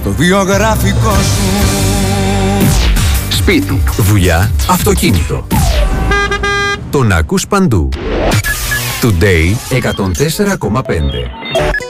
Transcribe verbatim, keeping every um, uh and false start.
στο βιογραφικό σου. Σπίτι, δουλειά, αυτοκίνητο. Τον ακούς παντού. Today εκατόν τέσσερα κόμμα πέντε.